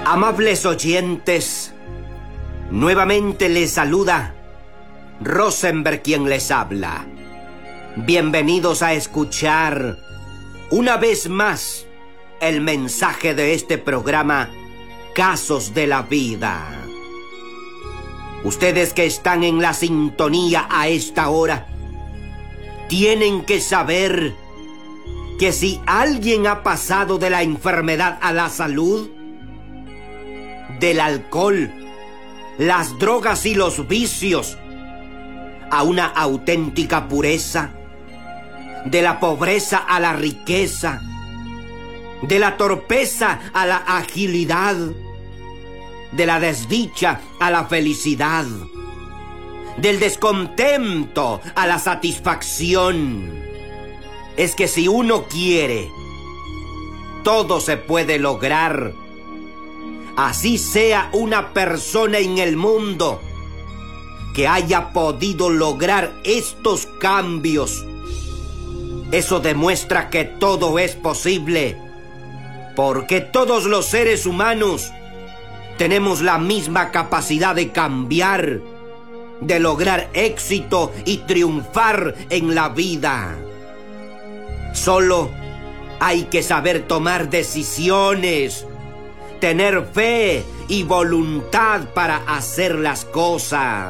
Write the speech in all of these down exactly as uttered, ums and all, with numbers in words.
Amables oyentes, nuevamente les saluda Rosenberg quien les habla. Bienvenidos a escuchar una vez más el mensaje de este programa Casos de la Vida. Ustedes que están en la sintonía a esta hora, tienen que saber que si alguien ha pasado de la enfermedad a la salud, del alcohol, las drogas y los vicios, a una auténtica pureza, de la pobreza a la riqueza, de la torpeza a la agilidad, de la desdicha a la felicidad, del descontento a la satisfacción. Es que si uno quiere, todo se puede lograr. Así sea una persona en el mundo que haya podido lograr estos cambios. Eso demuestra que todo es posible, porque todos los seres humanos tenemos la misma capacidad de cambiar, de lograr éxito y triunfar en la vida. Solo hay que saber tomar decisiones, tener fe y voluntad para hacer las cosas.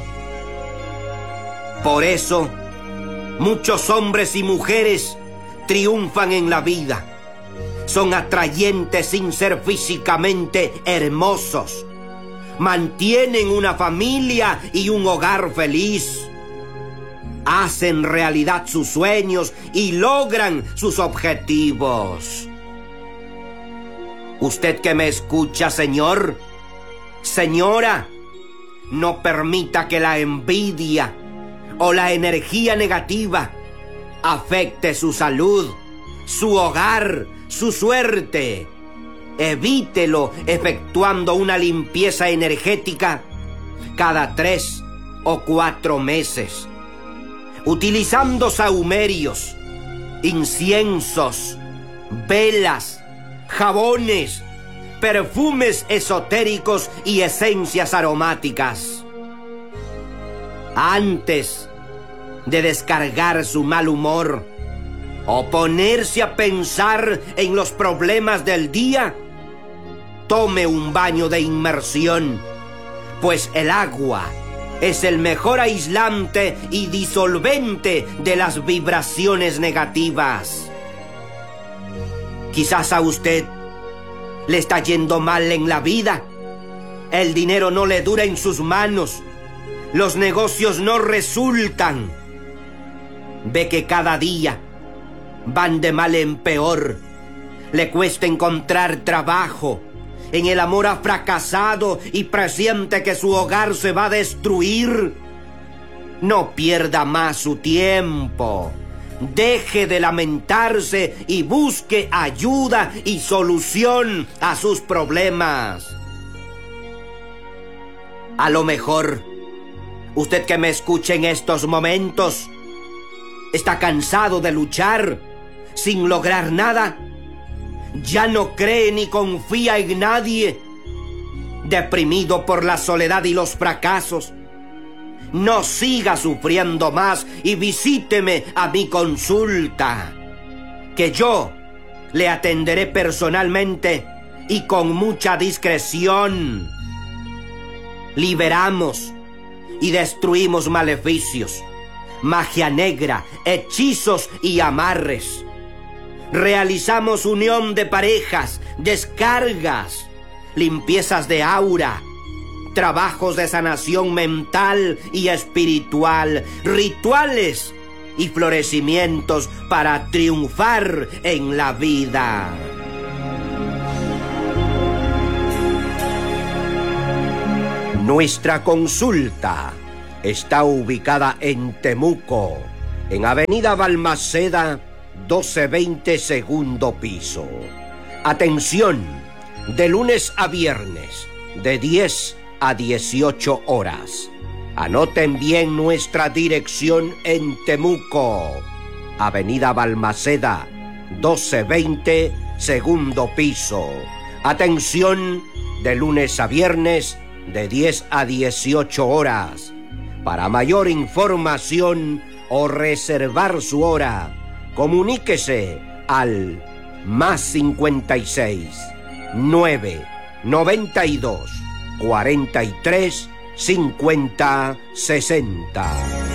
Por eso, muchos hombres y mujeres triunfan en la vida. Son atrayentes sin ser físicamente hermosos. Mantienen una familia y un hogar feliz. Hacen realidad sus sueños y logran sus objetivos. Usted que me escucha, señor, señora, no permita que la envidia o la energía negativa afecte su salud, su hogar, su suerte. Evítelo efectuando una limpieza energética cada tres o cuatro meses, utilizando sahumerios, inciensos, velas, jabones, perfumes esotéricos y esencias aromáticas. Antes de descargar su mal humor o ponerse a pensar en los problemas del día, tome un baño de inmersión, pues el agua es el mejor aislante y disolvente de las vibraciones negativas. Quizás a usted le está yendo mal en la vida. El dinero no le dura en sus manos. Los negocios no resultan. Ve que cada día van de mal en peor. Le cuesta encontrar trabajo. En el amor ha fracasado y presiente que su hogar se va a destruir. No pierda más su tiempo. Deje de lamentarse y busque ayuda y solución a sus problemas. A lo mejor, usted que me escucha en estos momentos, está cansado de luchar sin lograr nada. Ya no cree ni confía en nadie. Deprimido por la soledad y los fracasos. No siga sufriendo más y visíteme a mi consulta, que yo le atenderé personalmente y con mucha discreción. Liberamos y destruimos maleficios, magia negra, hechizos y amarres. Realizamos unión de parejas, descargas, limpiezas de aura, trabajos de sanación mental y espiritual, rituales y florecimientos para triunfar en la vida. Nuestra consulta está ubicada en Temuco, en Avenida Balmaceda, doce veinte, segundo piso. Atención, de lunes a viernes, de diez a dieciocho horas. Anoten bien nuestra dirección en Temuco, Avenida Balmaceda, doce veinte, segundo piso. Atención, de lunes a viernes de diez a dieciocho horas. Para mayor información o reservar su hora, comuníquese al más cincuenta y seis, nueve, noventa y dos, cuarenta y tres, cincuenta, sesenta.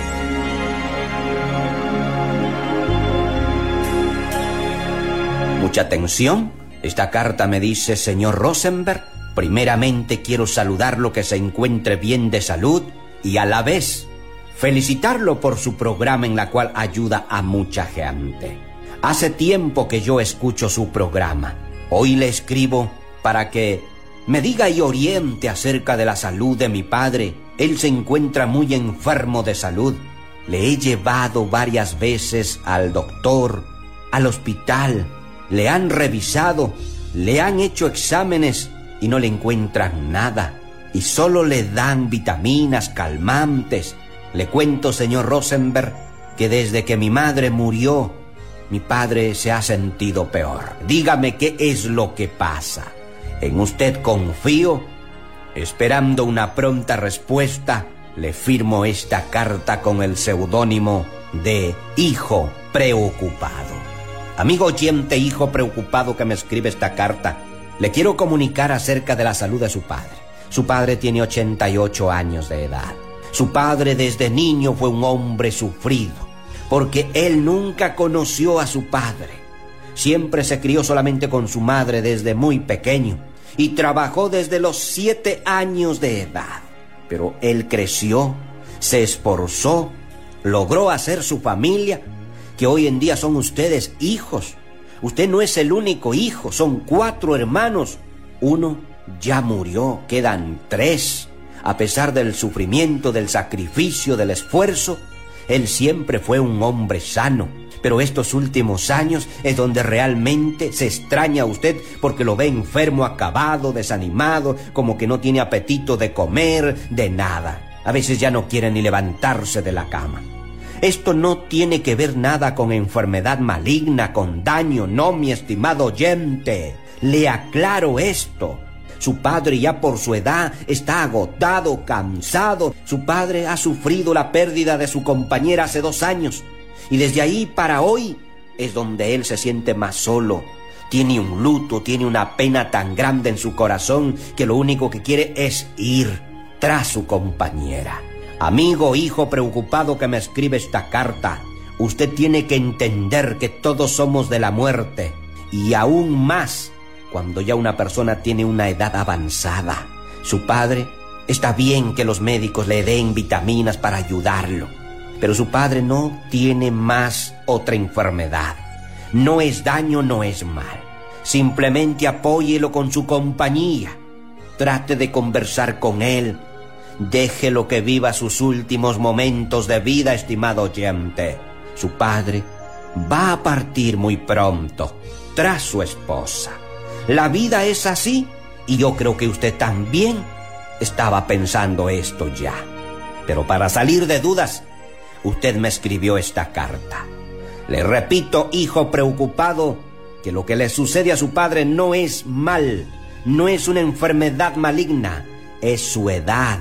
Mucha atención. Esta carta me dice: señor Rosenberg, primeramente quiero saludarlo, que se encuentre bien de salud, y a la vez felicitarlo por su programa en la cual ayuda a mucha gente. Hace tiempo que yo escucho su programa. Hoy le escribo para que me diga y oriente acerca de la salud de mi padre. Él se encuentra muy enfermo de salud. Le he llevado varias veces al doctor, al hospital. Le han revisado, le han hecho exámenes y no le encuentran nada. Y solo le dan vitaminas, calmantes. Le cuento, señor Rosenberg, que desde que mi madre murió, mi padre se ha sentido peor. Dígame qué es lo que pasa. En usted confío. Esperando una pronta respuesta, le firmo esta carta con el seudónimo de Hijo Preocupado. Amigo oyente, hijo preocupado que me escribe esta carta, le quiero comunicar acerca de la salud de su padre. Su padre tiene ochenta y ocho años de edad. Su padre desde niño fue un hombre sufrido, porque él nunca conoció a su padre. Siempre se crió solamente con su madre desde muy pequeño y trabajó desde los siete años de edad. Pero él creció, se esforzó, logró hacer su familia, que hoy en día son ustedes hijos. Usted no es el único hijo, son cuatro hermanos. Uno ya murió, quedan tres. A pesar del sufrimiento, del sacrificio, del esfuerzo, él siempre fue un hombre sano. Pero estos últimos años es donde realmente se extraña a usted, porque lo ve enfermo, acabado, desanimado, como que no tiene apetito de comer, de nada. A veces ya no quiere ni levantarse de la cama. Esto no tiene que ver nada con enfermedad maligna, con daño, no, mi estimado oyente. Le aclaro esto. Su padre ya por su edad está agotado, cansado. Su padre ha sufrido la pérdida de su compañera hace dos años. Y desde ahí para hoy es donde él se siente más solo. Tiene un luto, tiene una pena tan grande en su corazón que lo único que quiere es ir tras su compañera. Amigo, hijo preocupado que me escribe esta carta, usted tiene que entender que todos somos de la muerte, y aún más cuando ya una persona tiene una edad avanzada. Su padre, está bien que los médicos le den vitaminas para ayudarlo, pero su padre no tiene más otra enfermedad. No es daño, no es mal. Simplemente apóyelo con su compañía. Trate de conversar con él. Déjelo que viva sus últimos momentos de vida, estimado oyente. Su padre va a partir muy pronto tras su esposa. La vida es así, y yo creo que usted también estaba pensando esto ya. Pero para salir de dudas, usted me escribió esta carta. Le repito, hijo preocupado, que lo que le sucede a su padre no es mal, no es una enfermedad maligna, es su edad,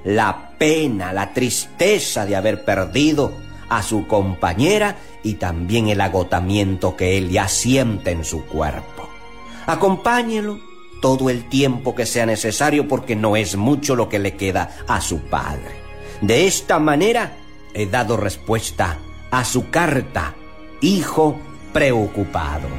la pena, la tristeza de haber perdido a su compañera y también el agotamiento que él ya siente en su cuerpo. Acompáñelo todo el tiempo que sea necesario, porque no es mucho lo que le queda a su padre. De esta manera he dado respuesta a su carta, hijo preocupado.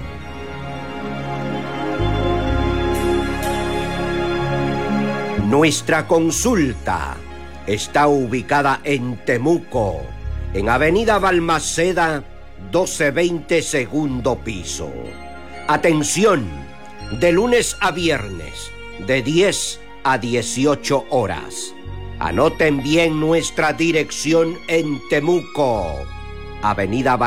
Nuestra consulta está ubicada en Temuco, en Avenida Balmaceda, doce veinte, segundo piso. Atención, de lunes a viernes, de diez a dieciocho horas. Anoten bien nuestra dirección en Temuco, Avenida